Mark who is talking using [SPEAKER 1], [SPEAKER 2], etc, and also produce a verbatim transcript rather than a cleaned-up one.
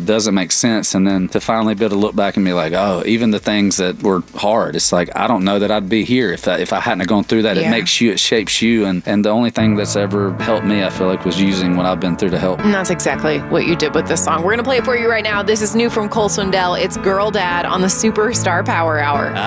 [SPEAKER 1] doesn't make sense. And then to finally be able to look back and be like, oh, even the things that were hard, it's like, I don't know that I'd be here if I, if I hadn't gone through that. Yeah. It makes you, it shapes you. And, and the only thing that's ever helped me, I feel like, was using what I've been through to help.
[SPEAKER 2] And that's exactly what you did with this song. We're going to play it for you right now. This is new from Cole Swindell. It's Girl Dad on the Superstar Power Hour.